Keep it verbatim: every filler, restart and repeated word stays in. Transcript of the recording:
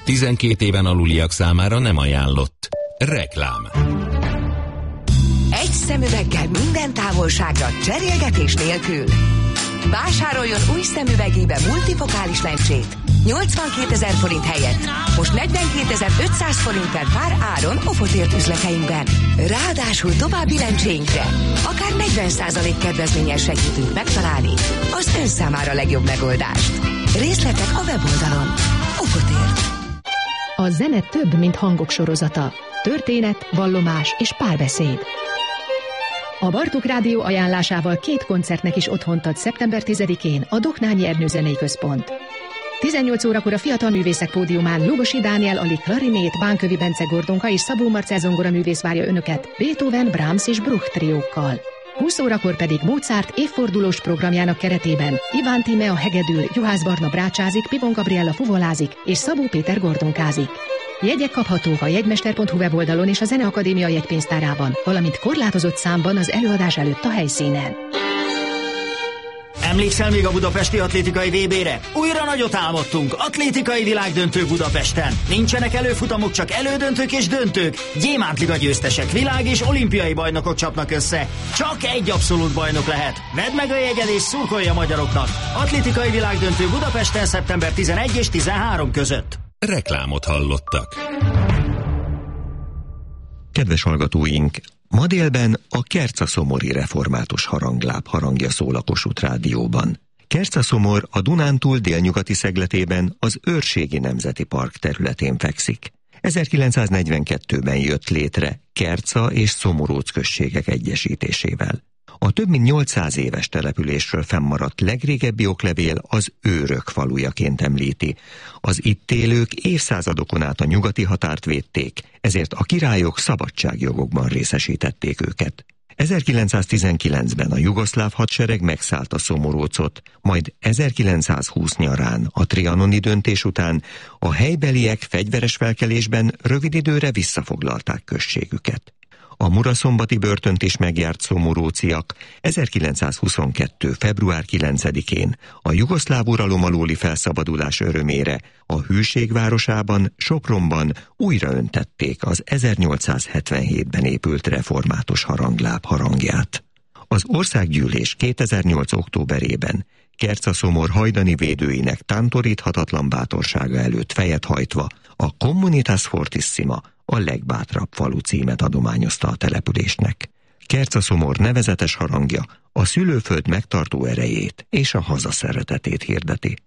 tizenkét éven aluliak számára nem ajánlott. Reklám. Egy szemüveggel minden távolságra, cserélgetés nélkül. Vásároljon új szemüvegébe multifokális lencsét nyolcvankétezer forint helyett most negyvenkétezer-ötszáz forint per pár áron Ofotért üzleteinkben. Ráadásul további lencséinkre akár negyven százalék kedvezménnyel segítünk megtalálni az ön számára legjobb megoldást. Részletek a weboldalon. Ofotért. A zene több, mint hangok sorozata. Történet, vallomás és párbeszéd. A Bartók Rádió ajánlásával két koncertnek is otthont ad szeptember tizedikén a Doknányi Ernő Zenei Központ. tizennyolc órakor a Fiatal Művészek Pódiumán Lugosi Dániel Ali klarinét, Bánkövi Bence Gordonka és Szabó Marcell zongora művész várja önöket Beethoven, Brahms és Bruch triókkal. húsz órakor pedig Mozart évfordulós programjának keretében Iván Tímea hegedül, Juhász Barna brácsázik, Pivon Gabriella fuvolázik és Szabó Péter gordonkázik. Jegyek kaphatók a jegymester pont hu weboldalon és a Zeneakadémia jegypénztárában, valamint korlátozott számban az előadás előtt a helyszínen. Emlékszel még a budapesti atlétikai vé bére? Újra nagyot álmodtunk, atlétikai világdöntő Budapesten. Nincsenek előfutamok, csak elődöntők és döntők. Gyémántliga győztesek, világ és olimpiai bajnokok csapnak össze. Csak egy abszolút bajnok lehet. Vedd meg a jegyed és szurkolj a magyaroknak. Atlétikai világdöntő Budapesten szeptember tizenegy és tizenhárom között. Reklámot hallottak. Kedves hallgatóink, ma délben a Kercaszomori református harangláb harangja szól a Kossuth Rádióban. Kercaszomor a Dunántúl délnyugati szegletében az Őrségi Nemzeti Park területén fekszik. ezerkilencszáznegyvenkettőben jött létre Kerca és Szomoróc községek egyesítésével. A több mint nyolcszáz éves településről fennmaradt legrégebbi oklevél az őrök falujaként említi. Az itt élők évszázadokon át a nyugati határt védték, ezért a királyok szabadságjogokban részesítették őket. ezerkilencszáztizenkilencben a jugoszláv hadsereg megszállta Szomorócot, majd ezerkilencszázhúsz nyarán a trianoni döntés után a helybeliek fegyveres felkelésben rövid időre visszafoglalták községüket. A muraszombati börtönt is megjárt szomoróciak ezerkilencszázhuszonkettő. február kilencedikén a jugoszláv uralom alóli felszabadulás örömére a hűség városában, Sopronban újra öntették az ezernyolcszázhetvenhétben épült református harangláb harangját. Az országgyűlés kétezer-nyolc. októberében Kercaszomor hajdani védőinek tántoríthatatlan bátorsága előtt fejet hajtva a Communitas Fortissima, a legbátrabb falu címet adományozta a településnek. Kercaszomor nevezetes harangja a szülőföld megtartó erejét és a hazaszeretetét hirdeti.